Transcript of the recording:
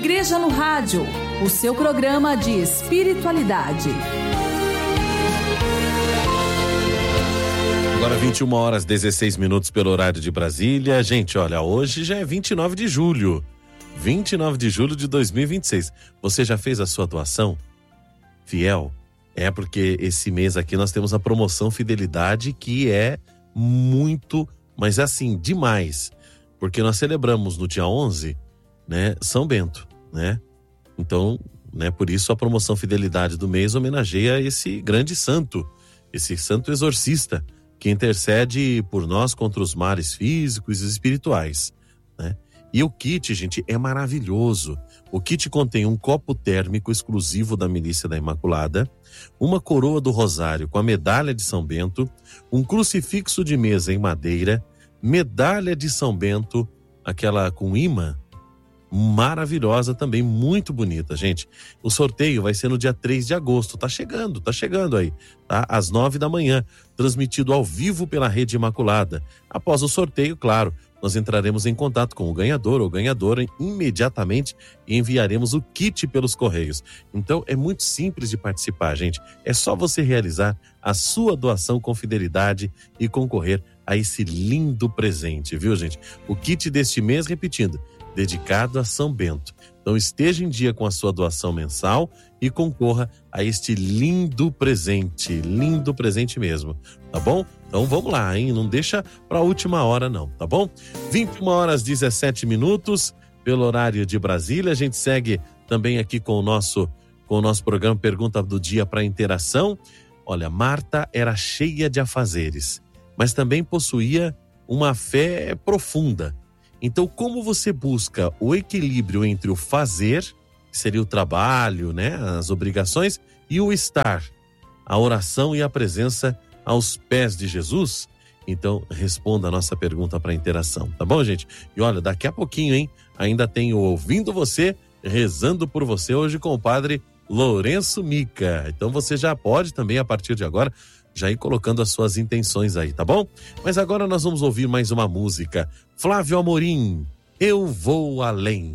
Igreja no Rádio, o seu programa de espiritualidade. Agora 21h16 pelo horário de Brasília. Gente, olha, hoje já é 29 de julho. 29 de julho de 2026. Você já fez a sua doação? Fiel? É porque esse mês aqui nós temos a promoção Fidelidade, que é muito, mas assim, demais. Porque nós celebramos no dia 11, né, São Bento, né? Então, né, por isso a promoção Fidelidade do mês homenageia esse grande santo, esse santo exorcista, que intercede por nós contra os males físicos e espirituais, né? E o kit, gente, é maravilhoso. O kit contém um copo térmico exclusivo da Milícia da Imaculada, uma coroa do Rosário com a medalha de São Bento, um crucifixo de mesa em madeira, medalha de São Bento, aquela com imã, maravilhosa também, muito bonita, gente. O sorteio vai ser no dia 3 de agosto, tá chegando aí, tá? Às 9 da manhã, transmitido ao vivo pela Rede Imaculada. Após o sorteio, claro, nós entraremos em contato com o ganhador ou ganhadora imediatamente e enviaremos o kit pelos correios. Então é muito simples de participar, gente. É só você realizar a sua doação com fidelidade e concorrer a esse lindo presente, viu, gente? O kit deste mês, repetindo, dedicado a São Bento. Então esteja em dia com a sua doação mensal e concorra a este lindo presente mesmo, tá bom? Então vamos lá, hein? Não deixa pra última hora não, tá bom? 21h17 pelo horário de Brasília. A gente segue também aqui com o nosso programa Pergunta do Dia para Interação. Olha, Marta era cheia de afazeres, mas também possuía uma fé profunda. Então, como você busca o equilíbrio entre o fazer, que seria o trabalho, né, as obrigações, e o estar, a oração e a presença aos pés de Jesus? Então, responda a nossa pergunta para interação, tá bom, gente? E olha, daqui a pouquinho, hein, ainda tem o Ouvindo Você, rezando por você, hoje com o padre Lourenço Mica. Então, você já pode também, a partir de agora, já ir colocando as suas intenções aí, tá bom? Mas agora nós vamos ouvir mais uma música. Flávio Amorim, Eu Vou Além.